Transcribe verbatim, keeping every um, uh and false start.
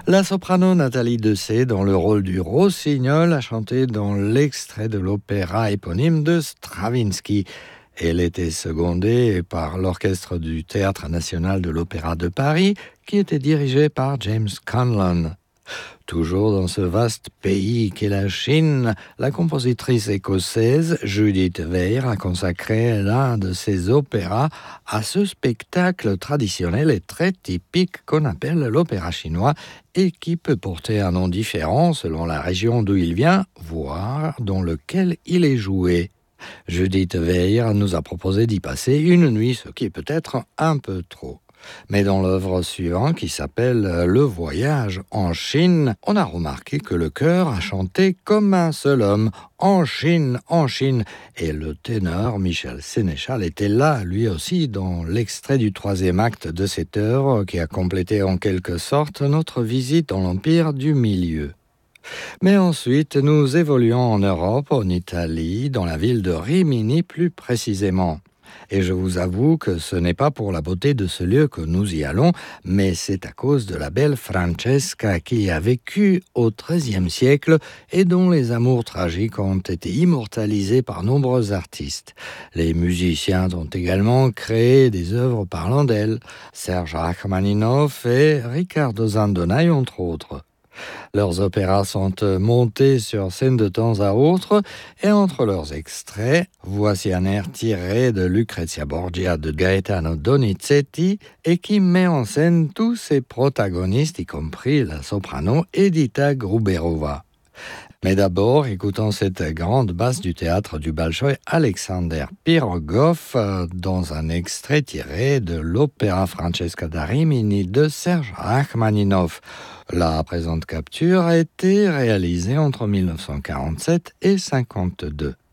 La soprano Nathalie Dessay, dans le rôle du rossignol, a chanté dans l'extrait de l'opéra éponyme de Stravinsky. Elle était secondée par l'orchestre du Théâtre national de l'Opéra de Paris, qui était dirigé par James Conlon. Toujours dans ce vaste pays qu'est la Chine, la compositrice écossaise Judith Weir a consacré l'un de ses opéras à ce spectacle traditionnel et très typique qu'on appelle l'opéra chinois et qui peut porter un nom différent selon la région d'où il vient, voire dans lequel il est joué. Judith Weir nous a proposé d'y passer une nuit, ce qui est peut-être un peu trop. Mais dans l'œuvre suivante, qui s'appelle « Le voyage en Chine », on a remarqué que le chœur a chanté comme un seul homme, en Chine, en Chine. Et le ténor Michel Sénéchal était là, lui aussi, dans l'extrait du troisième acte de cette œuvre qui a complété en quelque sorte notre visite dans l'Empire du Milieu. Mais ensuite, nous évoluons en Europe, en Italie, dans la ville de Rimini plus précisément. Et je vous avoue que ce n'est pas pour la beauté de ce lieu que nous y allons, mais c'est à cause de la belle Francesca qui y a vécu au treizième siècle et dont les amours tragiques ont été immortalisés par nombreux artistes. Les musiciens ont également créé des œuvres parlant d'elle, Serge Rachmaninoff et Riccardo Zandonai entre autres. Leurs opéras sont montés sur scène de temps à autre et entre leurs extraits, voici un air tiré de Lucrezia Borgia de Gaetano Donizetti et qui met en scène tous ses protagonistes, y compris la soprano Edita Gruberova. Mais d'abord, écoutons cette grande basse du théâtre du Bolchoï Alexander Pirogov dans un extrait tiré de l'opéra Francesca da Rimini de Serge Rachmaninoff. La présente capture a été réalisée entre mille neuf cent quarante-sept et cinquante-deux.